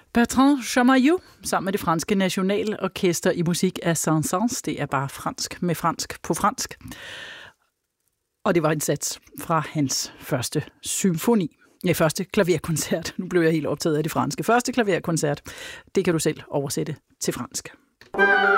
Bertrand Chamayou sammen med det franske nationalorkester i musik af Saint-Saëns. Det er bare fransk med fransk på fransk. Og det var en sats fra hans første symfoni. Første klaverkoncert. Nu blev jeg helt optaget af det franske. Første klaverkoncert. Det kan du selv oversætte til fransk.